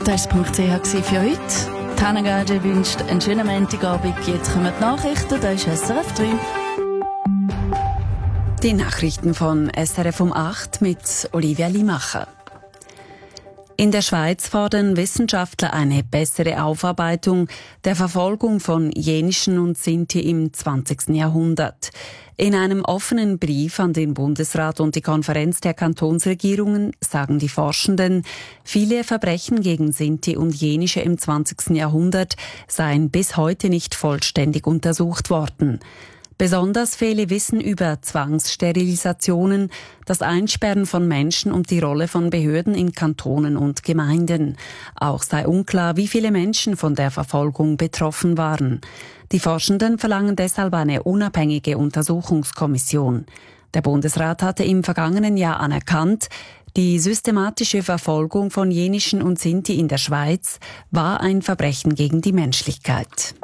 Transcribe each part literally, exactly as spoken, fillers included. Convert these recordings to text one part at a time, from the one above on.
Das war es für heute. Hanna Gage wünscht einen schönen Montagabend. Jetzt kommen die Nachrichten, da ist S R F drei. Die Nachrichten von S R F um acht mit Olivia Limacher. In der Schweiz fordern Wissenschaftler eine bessere Aufarbeitung der Verfolgung von Jenischen und Sinti im zwanzigsten Jahrhundert. In einem offenen Brief an den Bundesrat und die Konferenz der Kantonsregierungen sagen die Forschenden, viele Verbrechen gegen Sinti und Jenische im zwanzigsten Jahrhundert seien bis heute nicht vollständig untersucht worden. Besonders fehle Wissen über Zwangssterilisationen, das Einsperren von Menschen und die Rolle von Behörden in Kantonen und Gemeinden. Auch sei unklar, wie viele Menschen von der Verfolgung betroffen waren. Die Forschenden verlangen deshalb eine unabhängige Untersuchungskommission. Der Bundesrat hatte im vergangenen Jahr anerkannt, die systematische Verfolgung von Jenischen und Sinti in der Schweiz war ein Verbrechen gegen die Menschlichkeit.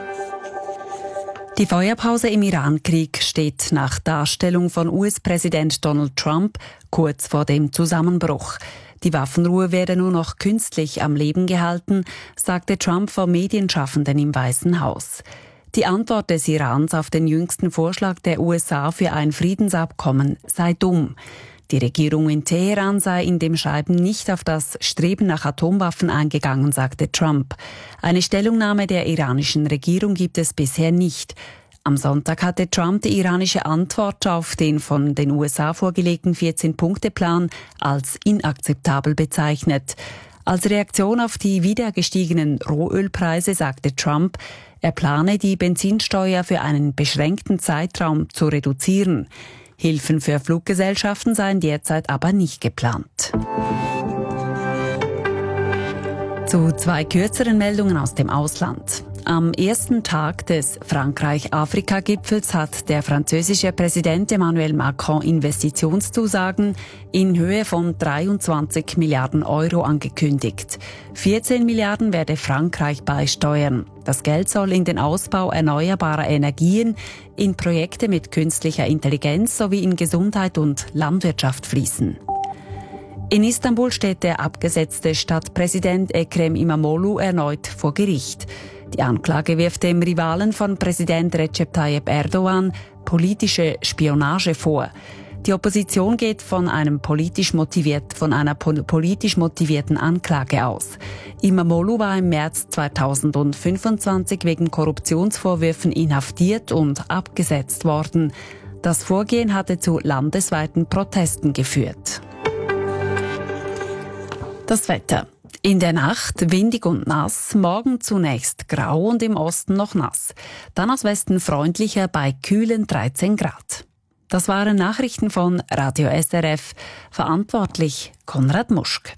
Die Feuerpause im Iran-Krieg steht nach Darstellung von U S-Präsident Donald Trump kurz vor dem Zusammenbruch. Die Waffenruhe werde nur noch künstlich am Leben gehalten, sagte Trump vor Medienschaffenden im Weißen Haus. Die Antwort des Irans auf den jüngsten Vorschlag der U S A für ein Friedensabkommen sei dumm. Die Regierung in Teheran sei in dem Schreiben nicht auf das Streben nach Atomwaffen eingegangen, sagte Trump. Eine Stellungnahme der iranischen Regierung gibt es bisher nicht. Am Sonntag hatte Trump die iranische Antwort auf den von den U S A vorgelegten vierzehn-Punkte-Plan als inakzeptabel bezeichnet. Als Reaktion auf die wieder gestiegenen Rohölpreise sagte Trump, er plane, die Benzinsteuer für einen beschränkten Zeitraum zu reduzieren. Hilfen für Fluggesellschaften seien derzeit aber nicht geplant. Zu zwei kürzeren Meldungen aus dem Ausland. Am ersten Tag des Frankreich-Afrika-Gipfels hat der französische Präsident Emmanuel Macron Investitionszusagen in Höhe von dreiundzwanzig Milliarden Euro angekündigt. vierzehn Milliarden werde Frankreich beisteuern. Das Geld soll in den Ausbau erneuerbarer Energien, in Projekte mit künstlicher Intelligenz sowie in Gesundheit und Landwirtschaft fließen. In Istanbul steht der abgesetzte Stadtpräsident Ekrem İmamoğlu erneut vor Gericht. Die Anklage wirft dem Rivalen von Präsident Recep Tayyip Erdogan politische Spionage vor. Die Opposition geht von einem politisch motiviert, von einer politisch motivierten Anklage aus. İmamoğlu war im März zweitausendfünfundzwanzig wegen Korruptionsvorwürfen inhaftiert und abgesetzt worden. Das Vorgehen hatte zu landesweiten Protesten geführt. Das Wetter. In der Nacht windig und nass, morgen zunächst grau und im Osten noch nass. Dann aus Westen freundlicher bei kühlen dreizehn Grad. Das waren Nachrichten von Radio S R F. Verantwortlich Konrad Muschk.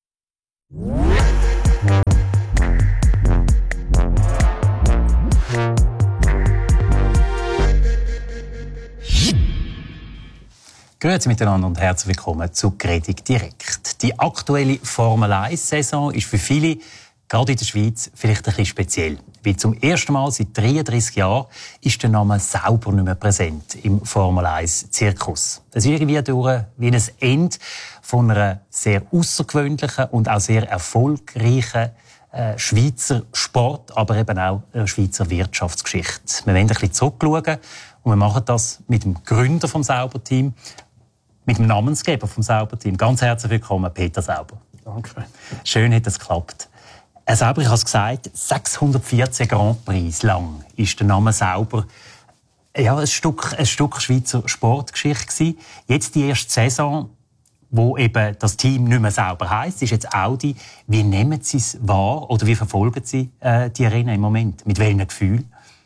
Grüezi miteinander und herzlich willkommen zu Gredig direkt. Die aktuelle Formel eins Saison ist für viele, gerade in der Schweiz, vielleicht ein bisschen speziell. Weil zum ersten Mal seit dreiunddreissig Jahren ist der Name Sauber nicht mehr präsent im Formel eins Zirkus. Es ist irgendwie durch wie ein Ende von einer sehr außergewöhnlichen und auch sehr erfolgreichen äh, Schweizer Sport, aber eben auch einer Schweizer Wirtschaftsgeschichte. Wir wollen ein bisschen zurückschauen und wir machen das mit dem Gründer vom Sauber-Team, mit dem Namensgeber vom Sauber-Team. Ganz herzlich willkommen, Peter Sauber. Danke. Schön, hat es geklappt. Herr Sauber, ich habe es gesagt, sechshundertvierzehn Grand Prix lang ist der Name Sauber ja, ein Stück, ein Stück Schweizer Sportgeschichte gewesen. Jetzt die erste Saison, wo eben das Team nicht mehr Sauber heisst, ist jetzt Audi. Wie nehmen Sie es wahr oder wie verfolgen Sie äh, die Rennen im Moment? Mit welchem Gefühl?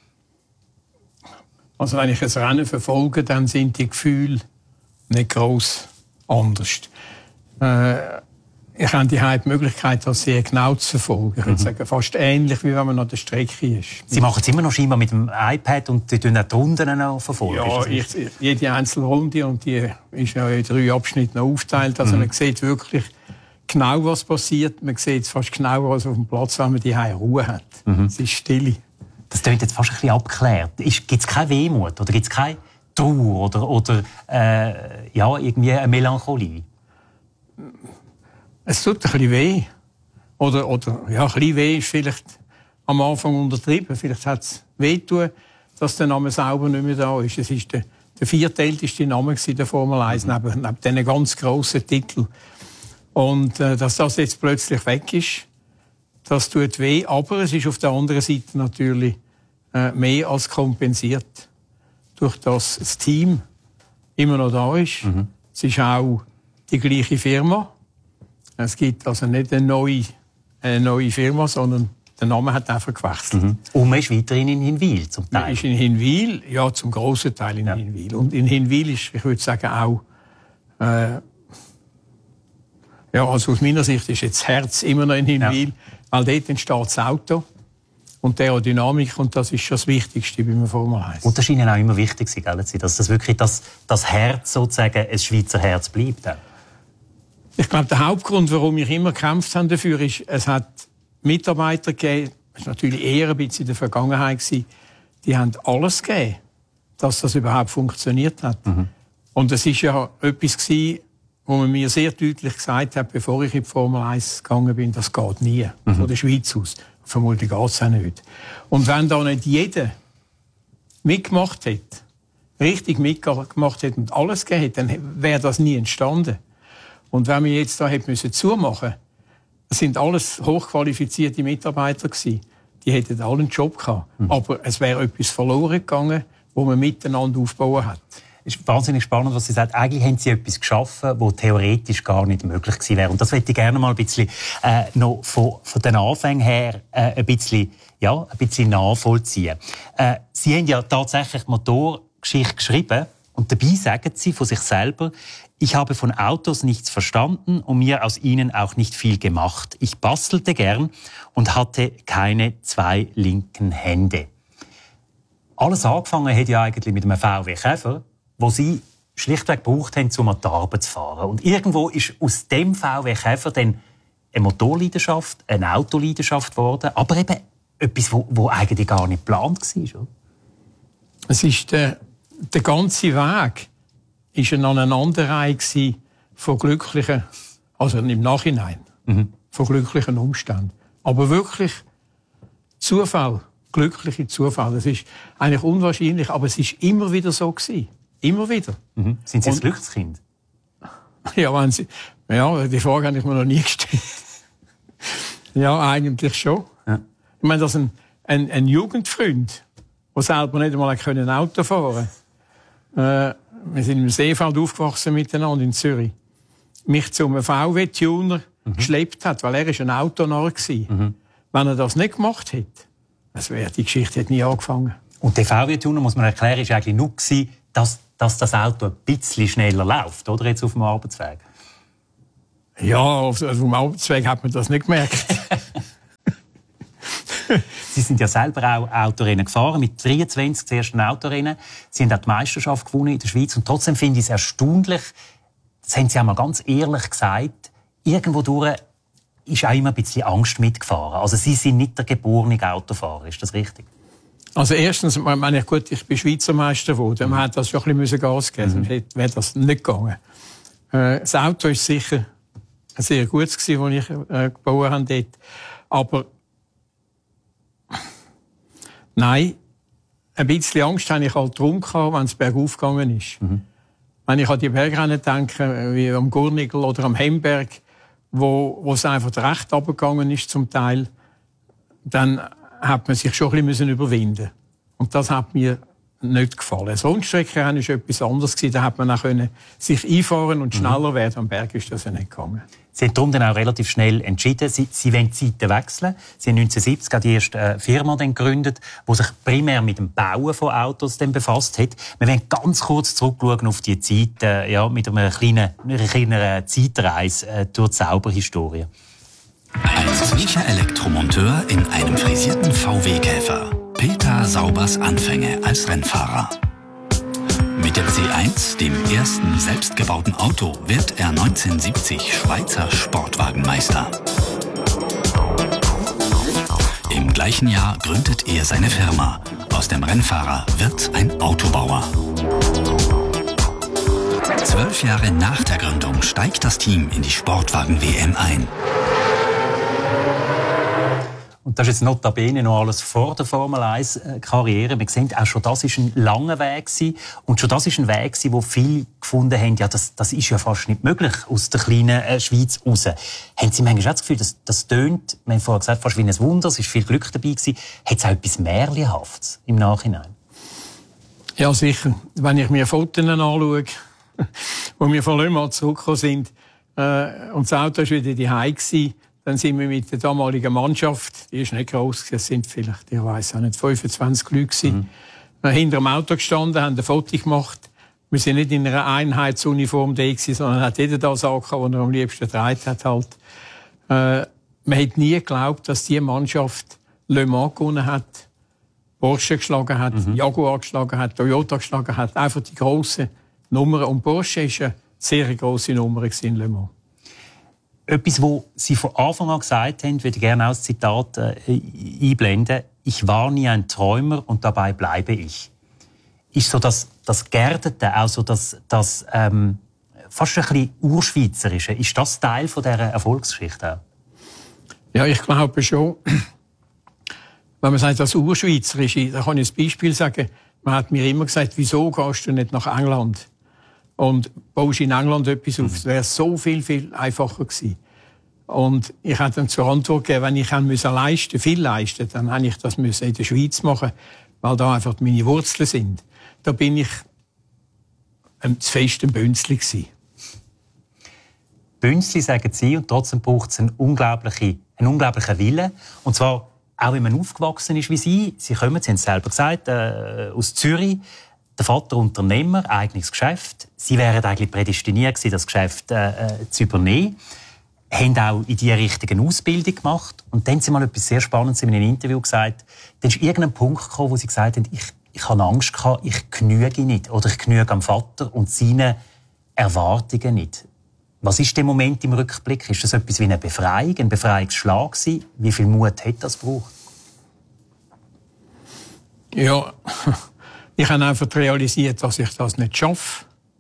Also wenn ich ein Rennen verfolge, dann sind die Gefühle nicht gross anders. Äh, ich habe die, die Möglichkeit, das sehr genau zu verfolgen. Ich würde mhm. sagen, fast ähnlich, wie wenn man an der Strecke ist. Sie machen es immer noch scheinbar mit dem iPad und die tun auch die Runden noch verfolgen? Ja, ich, jede einzelne Runde, und die ist ja in drei Abschnitte noch aufgeteilt. Also mhm. man sieht wirklich genau, was passiert. Man sieht fast genauer als auf dem Platz, wenn man die Ruhe hat. Mhm. Es ist Stille. Das klingt jetzt fast ein bisschen abgeklärt. Gibt es keine Wehmut oder gibt es keine Trauer oder, oder äh, ja, irgendwie eine Melancholie? Es tut ein bisschen weh. Oder, oder ja, ein bisschen weh ist vielleicht am Anfang untertrieben. Vielleicht hat es wehgetan, dass der Name sauber nicht mehr da ist. Es ist der, der viertälteste Name in der Formel eins, mhm. neben, neben diesen ganz grossen Titeln. Und äh, dass das jetzt plötzlich weg ist, das tut weh. Aber es ist auf der anderen Seite natürlich äh, mehr als kompensiert. Durch das das Team immer noch da ist. Mhm. Es ist auch die gleiche Firma. Es gibt also nicht eine neue, eine neue Firma, sondern der Name hat einfach gewechselt. Mhm. Und man ist weiterhin in Hinwil zum Teil? Man ist in Hinwil, ja, zum grossen Teil in ja. Hinwil. Und in Hinwil ist, ich würde sagen, auch äh, ja, also aus meiner Sicht ist jetzt das Herz immer noch in Hinwil, ja. weil dort entsteht das Auto und die Aerodynamik, und das ist schon das Wichtigste beim Formel eins. Und das scheint Ihnen auch immer wichtig zu sein, dass das wirklich das, das Herz sozusagen ein Schweizer Herz bleibt. Ich glaube, der Hauptgrund, warum wir immer gekämpft haben dafür, ist, es hat Mitarbeiter gegeben, das war natürlich eher ein bisschen in der Vergangenheit, die haben alles gegeben, dass das überhaupt funktioniert hat. Mhm. Und es war ja etwas gewesen, wo man mir sehr deutlich gesagt hat, bevor ich in die Formel eins gegangen bin, das geht nie. Mhm. Von der Schweiz aus. Vermutlich geht es auch nicht. Und wenn da nicht jeder mitgemacht hätte, richtig mitgemacht hätte und alles gegeben hätte, dann wäre das nie entstanden. Und wenn wir jetzt da hätten müssen zumachen, das sind alles hochqualifizierte Mitarbeiter gewesen. Die hätten alle einen Job gehabt. Mhm. Aber es wäre etwas verloren gegangen, wo man miteinander aufbauen hat. Es ist wahnsinnig spannend, was Sie sagen. Eigentlich haben Sie etwas geschaffen, das theoretisch gar nicht möglich gewesen wäre. Und das möchte ich gerne mal ein bisschen äh, noch von, von den Anfängen her äh, ein bisschen, ja, ein bisschen nachvollziehen. Äh, Sie haben ja tatsächlich Motorgeschichte geschrieben und dabei sagen Sie von sich selber: Ich habe von Autos nichts verstanden und mir aus ihnen auch nicht viel gemacht. Ich bastelte gern und hatte keine zwei linken Hände. Alles angefangen hat ja eigentlich mit einem V W Käfer, wo Sie schlichtweg gebraucht haben, um an die Arbeit zu fahren. Und irgendwo ist aus dem V W Käfer dann eine Motorleidenschaft, eine Autoleidenschaft geworden, aber eben etwas, wo, wo eigentlich gar nicht geplant war. Oder? Es ist der, der ganze Weg ist eine Aneinanderreihung von glücklichen, also im Nachhinein, mhm. von glücklichen Umständen. Aber wirklich Zufall, glückliche Zufall. Das ist eigentlich unwahrscheinlich, aber es ist immer wieder so gewesen. Immer wieder. Mhm. Sind Sie ein Glückskind? Ja, wenn Sie, ja, die Frage habe ich mir noch nie gestellt. Ja, eigentlich schon. Ja. Ich meine, dass ein, ein, ein Jugendfreund, der selber nicht einmal ein Auto fahren konnte, äh, wir sind im Seefeld aufgewachsen miteinander in Zürich, mich zu einem V W-Tuner mhm. geschleppt hat, weil er ein Autonarr war. Mhm. Wenn er das nicht gemacht hätte, das wäre, die Geschichte hätte nie angefangen. Und der V W-Tuner, muss man erklären, ist eigentlich nur gewesen, dass, dass das Auto ein bisschen schneller läuft, oder jetzt auf dem Arbeitsweg? Ja, auf, auf dem Arbeitsweg hat man das nicht gemerkt. Sie sind ja selber auch Autorennen gefahren, mit dreiundzwanzig das erste Autorennen. Sie haben auch die Meisterschaft gewonnen in der Schweiz. Und trotzdem finde ich es erstaunlich, das haben Sie auch mal ganz ehrlich gesagt, irgendwo durch ist auch immer ein bisschen Angst mitgefahren. Also Sie sind nicht der geborene Autofahrer, ist das richtig? Also erstens, meine ich, gut, ich bin Schweizer Meister geworden. Man hat das schon ein bisschen Gas geben müssen, sonst wäre das nicht gegangen. Äh, das Auto war sicher sehr gut, das ich äh, gebaut habe dort. Aber nein, ein bisschen Angst hatte ich halt drum, wenn es bergauf gegangen ist. Mhm. Wenn ich an die Bergrennen denke, wie am Gurnigel oder am Hemberg, wo, wo es einfach recht runtergegangen ist zum Teil, dann hat man sich schon ein bisschen überwinden. Und das hat mir nicht gefallen. Das Rundstreckenrennen war etwas anderes. Da hat man auch sich einfahren und schneller mhm. werden. Am Berg ist das ja nicht gegangen. Sie haben darum dann auch relativ schnell entschieden, Sie, Sie wollen die Seiten wechseln. Sie haben neunzehnhundertsiebzig die erste Firma dann gegründet, die sich primär mit dem Bauen von Autos dann befasst hat. Wir wollen ganz kurz zurückschauen auf die Zeit, äh, ja, mit einer kleinen, einer kleinen Zeitreise äh, durch die Sauberhistorie. Ein Zürcher Elektromonteur in einem frisierten V W Käfer. Peter Saubers Anfänge als Rennfahrer. Mit dem C eins, dem ersten selbstgebauten Auto, wird er neunzehnhundertsiebzig Schweizer Sportwagenmeister. Im gleichen Jahr gründet er seine Firma. Aus dem Rennfahrer wird ein Autobauer. Zwölf Jahre nach der Gründung steigt das Team in die Sportwagen-W M ein. Und das ist jetzt notabene noch alles vor der Formel eins Karriere. Wir sehen, auch schon das war ein langer Weg gewesen. Und schon das ist ein Weg gewesen, wo viele gefunden haben, ja, das, das ist ja fast nicht möglich aus der kleinen äh, Schweiz raus. Haben Sie manchmal auch das Gefühl, das, das tönt, wir haben vorher gesagt, fast wie ein Wunder, es war viel Glück dabei gewesen. Hat es auch etwas Märchenhaftes im Nachhinein? Ja, sicher. Wenn ich mir Fotos anschaue, wo wir von Le Mans zurückgekommen sind, äh, und das Auto war wieder daheim gewesen, dann sind wir mit der damaligen Mannschaft, die ist nicht gross, es sind vielleicht, ich weiss auch nicht, fünfundzwanzig Leute gewesen, mhm. hinter dem Auto gestanden, haben ein Foto gemacht. Wir sind nicht in einer Einheitsuniform da gewesen, sondern hat jeder das angehabt, was er am liebsten getragen hat, halt. Äh, man hätte nie geglaubt, dass diese Mannschaft Le Mans gewonnen hat, Porsche geschlagen hat, mhm. Jaguar geschlagen hat, Toyota geschlagen hat, einfach die grossen Nummern. Und Porsche war eine sehr grosse Nummer in Le Mans. Etwas, was Sie von Anfang an gesagt haben, würde ich gerne als Zitat äh, einblenden. Ich war nie ein Träumer und dabei bleibe ich. Ist so das, das Geerdete, auch so das, das ähm, fast ein bisschen Urschweizerische, ist das Teil von dieser Erfolgsgeschichte auch? Ja, ich glaube schon. Wenn man sagt, das Urschweizerische, da kann ich ein Beispiel sagen. Man hat mir immer gesagt, wieso gehst du nicht nach England? Und baust in England etwas auf. Es wäre so viel, viel einfacher gewesen. Und ich habe dann zur Antwort gegeben, wenn ich leisten musste, viel leisten, dann habe ich das in der Schweiz machen, weil da einfach meine Wurzeln sind. Da bin ich ein zu fest ein Bünzli gewesen. Bünzli, sagen Sie, und trotzdem braucht es einen unglaublichen, einen unglaublichen Willen. Und zwar auch, wenn man aufgewachsen ist wie Sie. Sie kommen, Sie haben es selber gesagt, äh, aus Zürich. Der Vater Unternehmer, eigenes Geschäft. Sie wären eigentlich prädestiniert gewesen, das Geschäft äh, zu übernehmen. Haben auch in diese Richtung eine Ausbildung gemacht. Und dann haben Sie mal etwas sehr Spannendes in einem Interview gesagt. Dann ist irgendein Punkt gekommen, wo Sie gesagt haben, ich, ich habe Angst gehabt, ich genüge nicht. Oder ich genüge am Vater und seinen Erwartungen nicht. Was ist der Moment im Rückblick? Ist das etwas wie eine Befreiung, ein Befreiungsschlag gewesen? Wie viel Mut hat das gebraucht? Ja... Ich habe einfach realisiert, dass ich das nicht schaffe.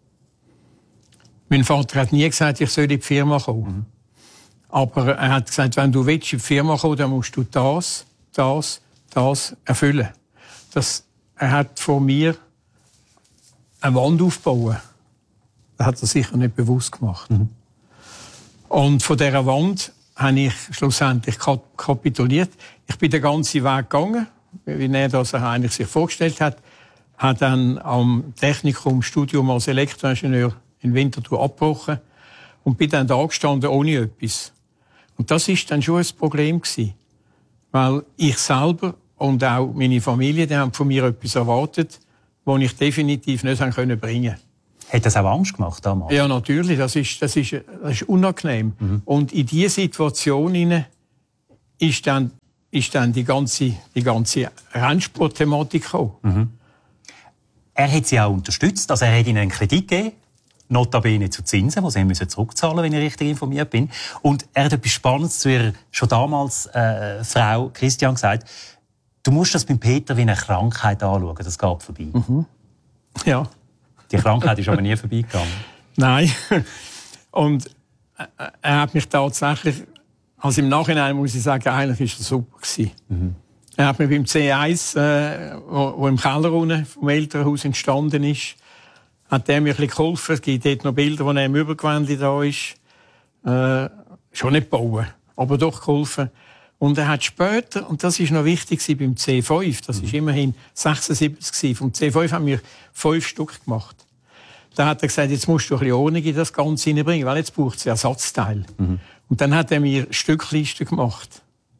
Mein Vater hat nie gesagt, ich soll in die Firma kommen. Mhm. Aber er hat gesagt, wenn du willst in die Firma kommen, dann musst du das, das, das erfüllen. Das, er hat vor mir eine Wand aufbauen. Das hat er sicher nicht bewusst gemacht. Mhm. Und von dieser Wand habe ich schlussendlich kapituliert. Ich bin den ganzen Weg gegangen, wie er das eigentlich sich vorgestellt hat. Hat dann am Technikum Studium als Elektroingenieur in Winterthur abgebrochen und bin dann da gestanden ohne etwas. Und das ist dann schon ein Problem gewesen, weil ich selber und auch meine Familie, die haben von mir etwas erwartet, was ich definitiv nicht bringen konnte. Hat das auch Angst gemacht damals? Ja, natürlich. Das ist, das ist, das ist unangenehm. Mhm. Und in diese Situation hinein ist dann, ist dann die ganze, die ganze Rennsport-Thematik gekommen. Mhm. Er hat Sie auch unterstützt, also er hat Ihnen einen Kredit gegeben, notabene zu Zinsen, die Sie müssen zurückzahlen, wenn ich richtig informiert bin. Und er hat etwas Spannendes zu Ihrer schon damals äh, Frau Christian gesagt. Du musst das beim Peter wie eine Krankheit anschauen, das geht vorbei. Mhm. Ja. Die Krankheit ist aber nie vorbeigegangen. Nein. Und er hat mich tatsächlich, also im Nachhinein muss ich sagen, eigentlich war er super gewesen. Mhm. Er hat mir beim C eins, äh, wo, wo im Keller unten vom Elternhaus entstanden ist, hat er mir ein bisschen geholfen. Es gibt dort noch Bilder, wo er im Übergewändli da ist. Äh, schon nicht bauen, aber doch geholfen. Und er hat später, und das ist noch wichtig beim C fünf, das ist immerhin sechsundsiebzig, vom C fünf haben wir fünf Stück gemacht. Da hat er gesagt, jetzt musst du ein bisschen Ordnung in das Ganze hineinbringen, weil jetzt braucht es Ersatzteile. Mhm. Und dann hat er mir Stücklisten gemacht.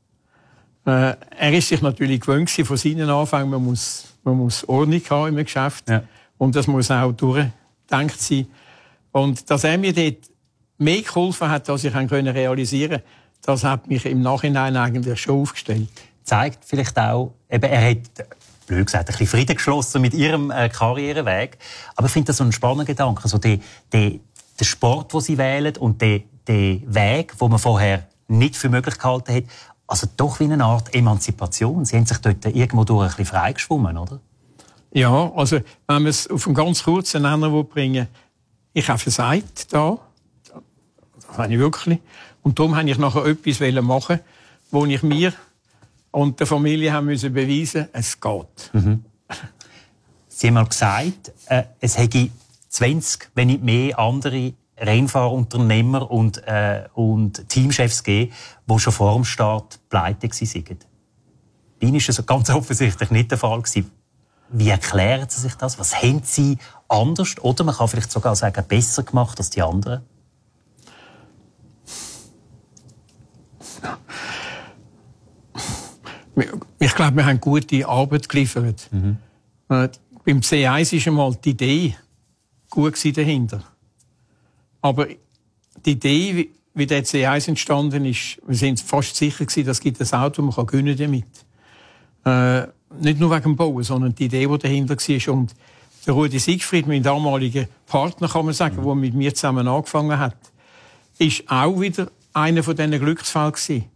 Äh, er ist sich natürlich gewöhnt von seinen Anfängen, man muss, man muss Ordnung haben im Geschäft. Ja. Und das muss auch durchgedacht sein. Und dass er mir dort mehr geholfen hat, als ich realisieren konnte, das hat mich im Nachhinein eigentlich schon aufgestellt. Zeigt vielleicht auch, eben, er hat, blöd gesagt, ein bisschen Frieden geschlossen mit Ihrem äh, Karriereweg. Aber ich finde das so ein spannender Gedanke. Also der, der, der Sport, den Sie wählen und der, der Weg, den man vorher nicht für möglich gehalten hat, also doch wie eine Art Emanzipation. Sie haben sich dort irgendwo durch ein bisschen freigeschwommen, oder? Ja, also wenn man es auf einen ganz kurzen Nenner bringen will, ich habe versagt da. Das habe ich wirklich. Und darum wollte ich nachher etwas machen, wo ich mir und der Familie haben müssen beweisen, es geht. Mhm. Sie haben mal gesagt, äh, es hätte zwanzig, wenn nicht mehr, andere Rennfahrunternehmer und, äh, und Teamchefs gegeben, die schon vor dem Start pleite waren. Bei Ihnen war das ganz offensichtlich nicht der Fall. Wie erklären Sie sich das? Was haben Sie anders oder man kann vielleicht sogar sagen, besser gemacht als die anderen? Ich glaube, wir haben gute Arbeit geliefert. Mhm. Äh, beim C eins war einmal die Idee gut dahinter. Aber die Idee, wie, wie der C eins entstanden ist, wir sind fast sicher gewesen, dass es gibt ein Auto, man kann gewinnen damit. Äh, nicht nur wegen dem Bauen, sondern die Idee, die dahinter war. Und der Rudi Siegfried, mein damaliger Partner, kann man sagen, der mit mir zusammen angefangen hat, ist auch wieder einer von diesen Glücksfällen gewesen.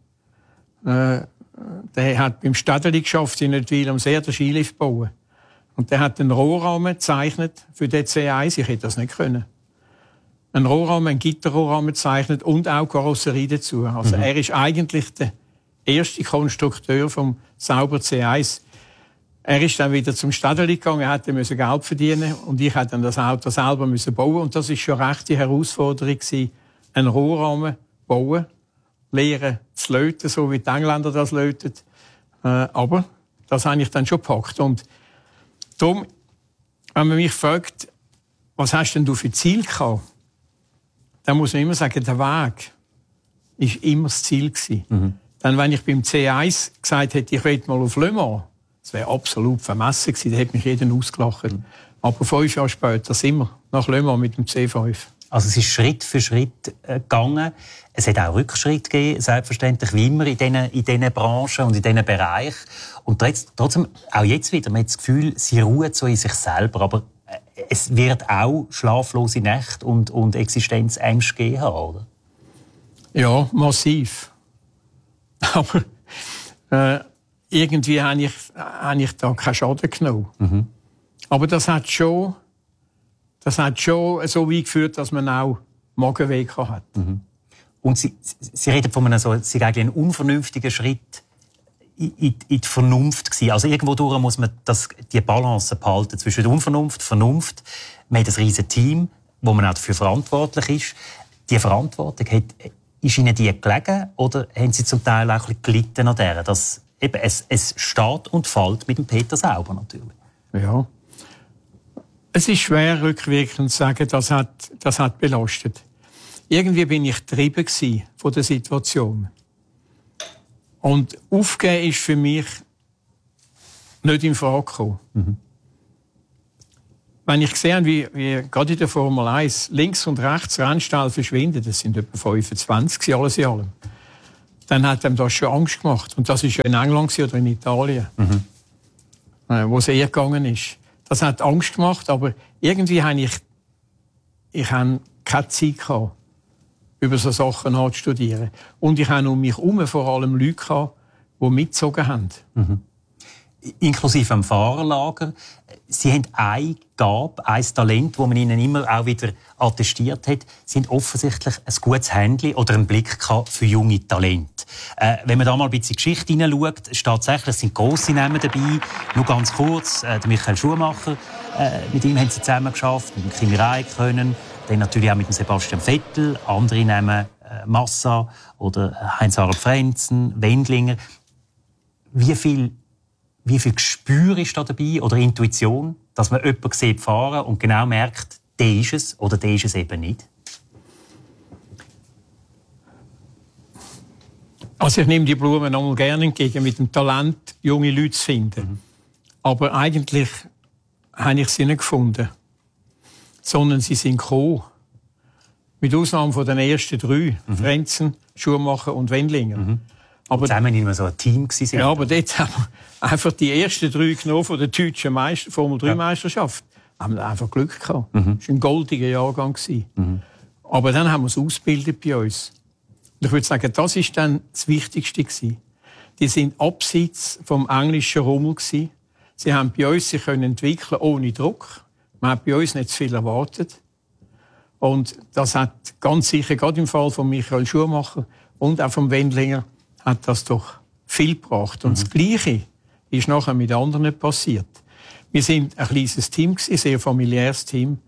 Äh, der hat beim Städteli geschafft, in Nötwil am See den Skilift bauen. Und der hat einen Rohrrahmen gezeichnet für den C eins. Ich hätte das nicht können. Ein Rohrrahmen, ein Gitterrohrrahmen gezeichnet und auch Karosserie dazu. Also mhm. er ist eigentlich der erste Konstrukteur vom sauber C eins. Er ist dann wieder zum Städteli gegangen, er hätte Geld verdienen und ich hätte dann das Auto selber müssen bauen. Und das ist schon recht die Herausforderung gewesen, einen Rohrrahmen bauen, lernen zu löten, so wie die Engländer das löten. Äh, aber das habe ich dann schon gepackt. Und darum, wenn man mich fragt, was hast denn du für Ziel gehabt? Dann muss man immer sagen, der Weg war immer das Ziel gewesen. Mhm. Dann, wenn ich beim C eins gesagt hätte, ich will mal auf Le Mans, das wäre absolut vermessen gewesen, da hätte mich jeder ausgelacht. Mhm. Aber fünf Jahre später sind wir nach Le Mans mit dem C fünf. Also es ist Schritt für Schritt äh, gegangen. Es hat auch Rückschritte gegeben, selbstverständlich, wie immer in diesen, in diesen Branchen und in diesen Bereichen. Und trotzdem, auch jetzt wieder, man hat das Gefühl, sie ruhen so in sich selber, aber äh, es wird auch schlaflose Nächte und, und Existenzängste geben haben, oder? Ja, massiv. Aber äh, irgendwie habe ich, habe ich da keinen Schaden genommen. Mhm. Aber das hat schon... Das hat schon so weit geführt, dass man auch Magenweh hat. Mhm. Und Sie, Sie reden von einem, so, Sie eigentlich einen unvernünftigen Schritt in, in, in die Vernunft gewesen. Also irgendwo durch muss man das, die Balance behalten zwischen der Unvernunft, Vernunft. Man hat ein riesiges Team, wo man auch dafür verantwortlich ist. Die Verantwortung, hat, ist Ihnen die gelegen oder haben Sie zum Teil auch ein bisschen gelitten an der? Dass eben, es, es steht und fällt mit dem Peter Sauber natürlich. Ja. Es ist schwer, rückwirkend zu sagen, das hat, das hat belastet. Irgendwie bin ich getrieben gewesen von der Situation. Und aufgeben ist für mich nicht in Frage gekommen. Mhm. Wenn ich sehe, wie, wie gerade in der Formel eins links und rechts Rennstall verschwinden, das sind etwa fünfundzwanzig alles in allem, dann hat ihm das schon Angst gemacht. Und das war ja in England oder in Italien, mhm. wo es eher gegangen ist. Das hat Angst gemacht, aber irgendwie habe ich, ich habe keine Zeit gehabt, über so Sachen nachzustudieren. Und ich habe um mich herum vor allem Leute gehabt, die mitgezogen haben. Mhm. Inklusive am Fahrerlager. Sie haben eine Gabe, ein Talent, das man ihnen immer auch wieder attestiert hat. Sie haben offensichtlich ein gutes Händchen oder einen Blick für junge Talente. Äh, wenn man da mal ein bisschen Geschichte hineinschaut, ist tatsächlich, es sind grosse Namen dabei. Nur ganz kurz, äh, der Michael Schumacher, äh, mit ihm haben sie zusammen geschafft, mit dem Kimi Räikkönen, dann natürlich auch mit dem Sebastian Vettel, andere Namen, äh, Massa oder Heinz-Harald Frentzen, Wendlinger. Wie viel Wie viel Gespür ist da dabei oder Intuition, dass man jemanden sieht fahren und genau merkt, der ist es oder der ist es eben nicht? Also ich nehme die Blumen auch gerne entgegen, mit dem Talent junge Leute zu finden. Mhm. Aber eigentlich habe ich sie nicht gefunden, sondern sie sind gekommen. Mit Ausnahme von den ersten drei, mhm. Frentzen, Schumacher und Wendlinger. Mhm. Aber zusammen immer so ein Team gewesen. Ja, aber dort haben wir einfach die ersten drei genommen von der deutschen Meister- Formel drei Meisterschaft. Ja. Haben wir einfach Glück gehabt. Mhm. Das war ein goldiger Jahrgang. Mhm. Aber dann haben wir es ausgebildet bei uns. Und ich würde sagen, das war dann das Wichtigste gewesen. Die sind abseits vom englischen Rummel gewesen. Sie haben bei uns sich entwickeln ohne Druck. Man hat bei uns nicht zu viel erwartet. Und das hat ganz sicher, gerade im Fall von Michael Schumacher und auch von Wendlinger, hat das doch viel gebracht. Und mhm. das Gleiche ist nachher mit anderen passiert. Wir sind ein kleines Team, ein sehr familiäres Team.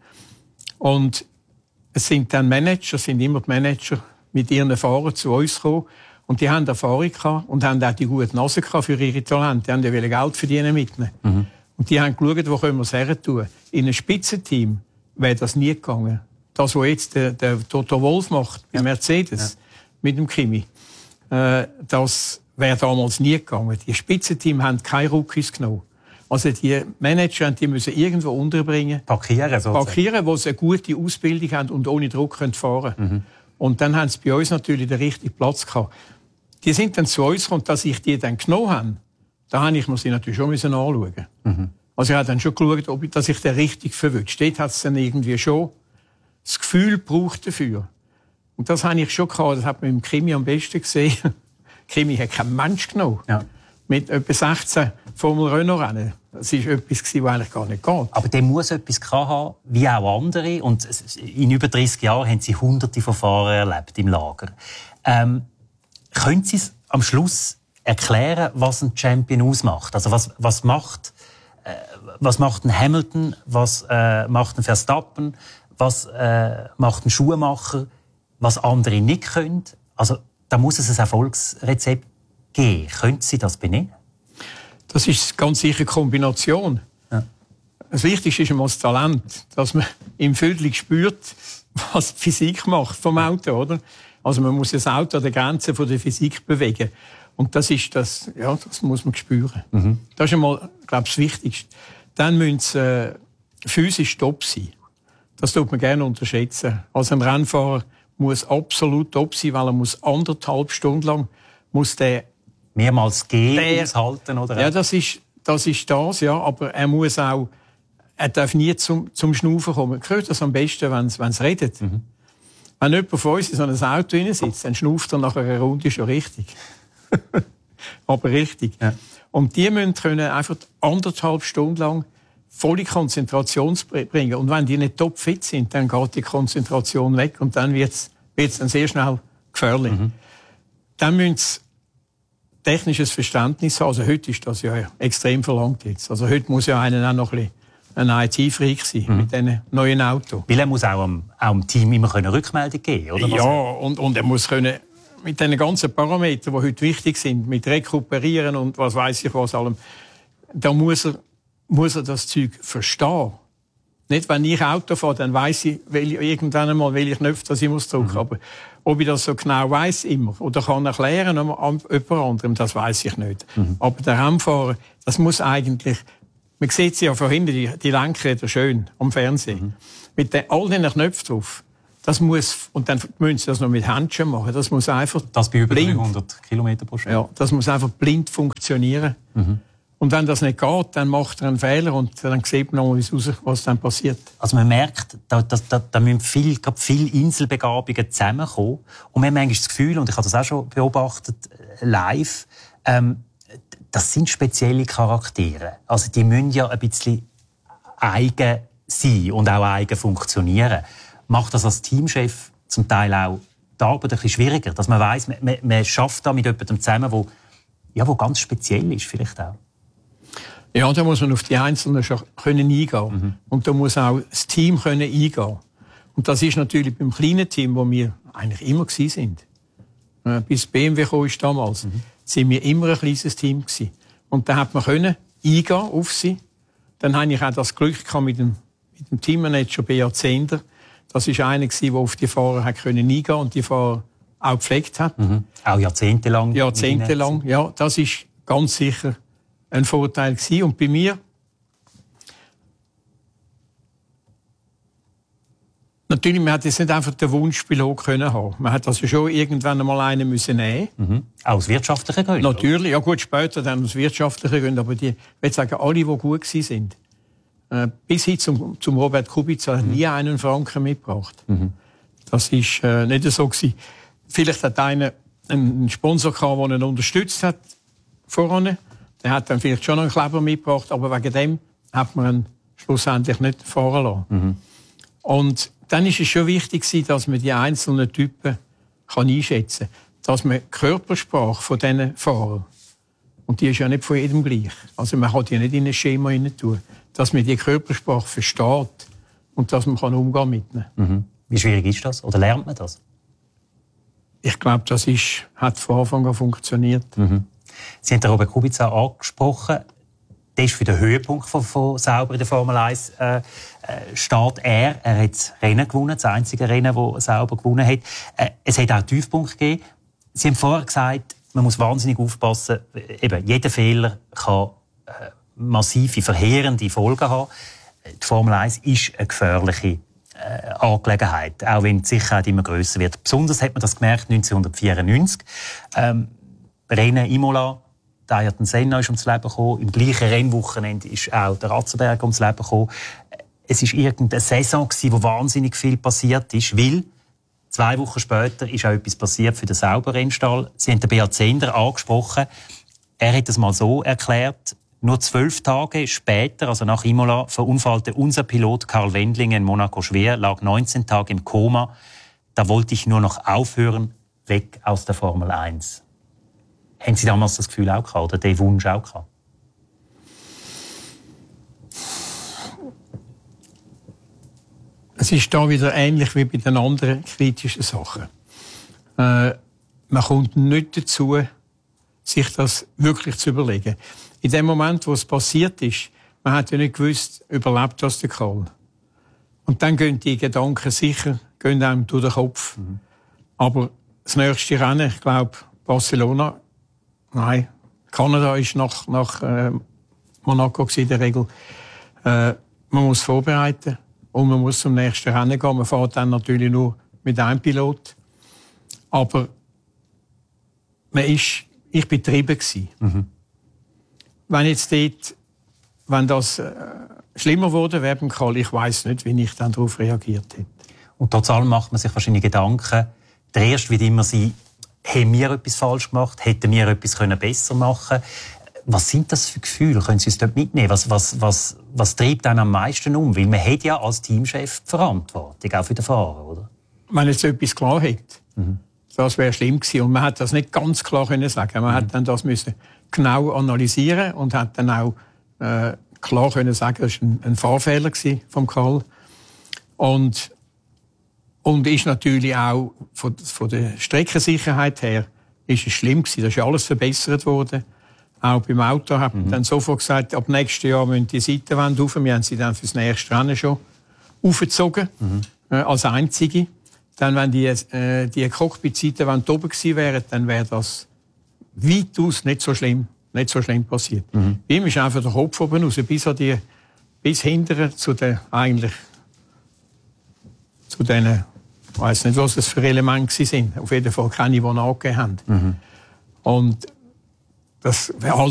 Und es sind dann Manager, es sind immer die Manager mit ihren Fahrern zu uns gekommen. Und die haben Erfahrung gehabt und haben auch die gute Nase gehabt für ihre Talente. Die haben ja Geld verdienen mitnehmen. Mhm. Und die haben geschaut, wo können wir es her tun. In einem Spitzenteam wäre das nie gegangen. Das, was jetzt der, der Toto Wolff macht bei ja. Mercedes ja. mit dem Kimi, äh, das wäre damals nie gegangen. Die Spitzenteam haben keine Rookies genommen. Also die Manager, die müssen irgendwo unterbringen. Parkieren, sozusagen. Parkieren, wo sie eine gute Ausbildung haben und ohne Druck fahren können. Mhm. Und dann haben sie bei uns natürlich den richtigen Platz gehabt. Die sind dann zu uns gekommen, dass ich die dann genommen habe. Da habe ich mir sie natürlich schon anschauen. Mhm. Also ich habe dann schon geschaut, ob ich, dass ich den richtig verwünscht. Dort hat es dann irgendwie schon das Gefühl gebraucht dafür. Und das habe ich schon gehabt. Das hat man im Kimi am besten gesehen. Kimi hat keinen Mensch genommen. Ja. Mit etwa sechzehn Formel-Renault-Rennen. Das war etwas, was eigentlich gar nicht geht. Aber der muss etwas haben, wie auch andere. Und in über dreissig Jahren haben Sie hunderte von Fahrern erlebt im Lager. Ähm, können Sie es am Schluss erklären, was ein Champion ausmacht? Also was, was macht, äh, was macht ein Hamilton, was äh, macht ein Verstappen, was äh, macht ein Schuhmacher, was andere nicht können? Also da muss es ein Erfolgsrezept geben. Können Sie das benennen? Das ist ganz sicher eine Kombination. Ja. Das Wichtigste ist einmal das Talent, dass man im Viertel spürt, was die Physik macht vom Auto, oder? Also man muss das Auto an der Grenze der Physik bewegen. Und das ist das, ja, das muss man spüren. Mhm. Das ist einmal, glaube ich, das Wichtigste. Dann müssen sie äh, physisch top sein. Das tut man gerne unterschätzen. Also ein Rennfahrer muss absolut top sein, weil er muss anderthalb Stunden lang muss der mehrmals gehen, aushalten, oder? Ja, das ist, das ist das, ja. Aber er muss auch, er darf nie zum, zum Schnaufen kommen. Man hört das am besten, wenn es redet. Mhm. Wenn jemand von uns in so einem Auto sitzt, dann schnauft er nach einer Runde schon richtig. Aber richtig. Ja. Und die müssen können einfach anderthalb Stunden lang volle Konzentration bringen. Und wenn die nicht topfit sind, dann geht die Konzentration weg und dann wird es dann sehr schnell gefährlich. Mhm. Dann müssen sie technisches Verständnis haben. Also heute ist das ja extrem verlangt jetzt. Also heute muss ja einer auch noch ein bisschen ein I T-Freak sein mhm. mit diesen neuen Autos. Weil er muss auch am, auch am Team immer eine Rückmeldung geben, oder? Ja, und, und er muss können mit den ganzen Parametern, die heute wichtig sind, mit Rekuperieren und was weiß ich was allem, da muss er, muss er das Zeug verstehen. Nicht, wenn ich Auto fahre, dann weiss ich welche, irgendwann einmal, welche Knöpfe das ich muss drücken. Mhm. Aber ob ich das so genau weiss immer oder kann erklären an jemand anderem, das weiss ich nicht. Mhm. Aber der Rennfahrer, das muss eigentlich, man sieht sie ja von hinten, die, die Lenkräder schön am Fernsehen. Mhm. Mit den, all diesen Knöpfen drauf. Das muss, und dann müssen sie das noch mit Händchen machen. Das muss einfach Das bei über blind, dreihundert Kilometer pro Stunde. Ja, das muss einfach blind funktionieren. Mhm. Und wenn das nicht geht, dann macht er einen Fehler und dann sieht man noch, was dann passiert. Also man merkt, da, da, da, da müssen viele viel Inselbegabungen zusammenkommen. Und man hat manchmal das Gefühl, und ich habe das auch schon beobachtet, live, ähm, das sind spezielle Charaktere. Also die müssen ja ein bisschen eigen sein und auch eigen funktionieren. Macht das als Teamchef zum Teil auch die Arbeit ein bisschen schwieriger, dass man weiss, man, man, man schafft da mit jemandem zusammen, wo, ja, wo ganz speziell ist vielleicht auch. Ja, da muss man auf die Einzelnen schon können eingehen. Mhm. Und da muss auch das Team können eingehen. Und das ist natürlich beim kleinen Team, wo wir eigentlich immer gewesen sind. Äh, bis B M W kam ist damals, mhm. sind wir immer ein kleines Team gewesen. Und da hat man können eingehen auf sie. Dann hatte ich auch das Glück gehabt mit dem, mit dem Teammanager Beat Zehnder. Das war einer, der auf die Fahrer hat können eingehen und die Fahrer auch gepflegt hat. Mhm. Auch jahrzehntelang. Jahrzehntelang, ja. Das ist ganz sicher ein Vorteil gewesen. Und bei mir, natürlich, man hat jetzt nicht einfach den Wunschpilot können haben. Man hat also schon irgendwann einmal einen müssen nehmen. Mhm. Auch aus wirtschaftlichen Gründen? Natürlich, ja gut, später dann aus wirtschaftlichen Gründen. Aber die, ich will sagen, alle, die gut gewesen sind, äh, bis hin zum, zum Robert Kubica, hat mhm. nie einen Franken mitgebracht. Mhm. Das ist äh, nicht so gewesen. Vielleicht hat einer einen Sponsor gehabt, der ihn unterstützt hat voran. Der hat dann vielleicht schon einen Kleber mitgebracht, aber wegen dem hat man ihn schlussendlich nicht fahren lassen. Mhm. Und dann ist es schon wichtig, dass man die einzelnen Typen kann einschätzen kann. Dass man die Körpersprache von diesen Fahrern Und die ist ja nicht von jedem gleich. Also man kann die nicht in ein Schema hinein tun. Dass man die Körpersprache versteht und dass man umgehen kann mit ihnen. Mhm. Wie schwierig ist das? Oder lernt man das? Ich glaube, das ist, hat von Anfang an funktioniert. Mhm. Sie haben Robert Kubica angesprochen. Das ist für den Höhepunkt von, von Sauber in der Formel eins äh, äh, steht er. Er hat das Rennen gewonnen, das einzige Rennen, das Sauber gewonnen hat. Äh, es hat auch einen Tiefpunkt gegeben. Sie haben vorher gesagt, man muss wahnsinnig aufpassen. Eben, jeder Fehler kann äh, massive, verheerende Folgen haben. Die Formel eins ist eine gefährliche äh, Angelegenheit, auch wenn die Sicherheit immer grösser wird. Besonders hat man das gemerkt neunzehnhundertvierundneunzig. Ähm, Rennen Imola, der Ayrton Senna ist ums Leben gekommen. Im gleichen Rennwochenende ist auch der Ratzenberger ums Leben gekommen. Es war irgendeine Saison, wo wahnsinnig viel passiert ist, weil zwei Wochen später ist auch etwas passiert für den Sauber-Rennstall. Sie haben den Beat Zehnder angesprochen. Er hat es mal so erklärt: Nur zwölf Tage später, also nach Imola, verunfallte unser Pilot Karl Wendling in Monaco schwer, lag neunzehn Tage im Koma. Da wollte ich nur noch aufhören, weg aus der Formel eins. Haben Sie damals das Gefühl auch gehabt, oder den Wunsch auch gehabt? Es ist da wieder ähnlich wie bei den anderen kritischen Sachen. Äh, man kommt nicht dazu, sich das wirklich zu überlegen. In dem Moment, wo es passiert ist, man hat ja nicht gewusst, überlebt das der Karl. Und dann gehen die Gedanken sicher gehen einem durch den Kopf. Mhm. Aber das nächste Rennen, ich glaube Barcelona, nein, Kanada ist nach, nach äh, Monaco in der Regel. Äh, man muss vorbereiten und man muss zum nächsten Rennen gehen. Man fährt dann natürlich nur mit einem Pilot. Aber man ist, ich war getrieben. Mhm. Wenn jetzt dort, wenn das äh, schlimmer wurde wäre beim Karl, ich weiss nicht, wie ich dann darauf reagiert hätte. Und trotz allem macht man sich wahrscheinlich Gedanken. Der erste wird immer sein, haben wir etwas falsch gemacht? Hätten wir etwas besser machen können? Was sind das für Gefühle? Können Sie uns dort mitnehmen? Was, was, was, was treibt einen am meisten um? Weil man hat ja als Teamchef die Verantwortung, auch für den Fahrer, oder? Wenn jetzt etwas klar hätte, mhm. das wäre schlimm gewesen. Und man hat das nicht ganz klar können sagen. Man mhm. hat dann das müssen genau analysieren und hat dann auch äh, klar können sagen, das war ein, ein Fahrfehler vom Karl. Und Und ist natürlich auch von, von der Streckensicherheit her ist es schlimm gewesen. Da ist alles verbessert worden. Auch beim Auto hat man mhm. dann sofort gesagt, ab nächstes Jahr müssen die Seitenwände rauf. Wir haben sie dann fürs nächste Rennen schon aufgezogen, mhm. äh, als einzige. Dann, wenn die, äh, die Cockpit-Seitenwände oben gewesen wären, dann wäre das weitaus nicht so schlimm, nicht so schlimm passiert. Mhm. Bei ihm ist einfach der Kopf oben raus, bis, an die, bis hinterher zu den eigentlich zu denen, ich weiss nicht, was das für Elemente sind. Auf jeden Fall keine, die angegeben haben. Mhm. Und das